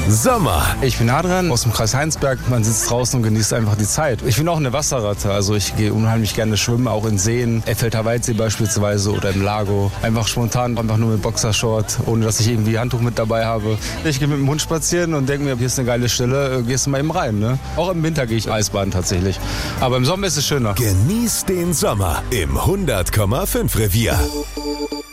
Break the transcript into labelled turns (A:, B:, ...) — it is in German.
A: Sommer.
B: Ich bin Adrian aus dem Kreis Heinsberg. Man sitzt draußen und genießt einfach die Zeit. Ich bin auch eine Wasserratte. Also ich gehe unheimlich gerne schwimmen, auch in Seen. Effelter Waldsee beispielsweise oder im Lago. Einfach spontan, einfach nur mit Boxershort, ohne dass ich irgendwie Handtuch mit dabei habe. Ich gehe mit dem Hund spazieren und denke mir, hier ist eine geile Stelle, gehst du mal eben rein. Ne? Auch im Winter gehe ich Eisbaden tatsächlich. Aber im Sommer ist es schöner.
A: Genieß den Sommer im 100,5 Revier.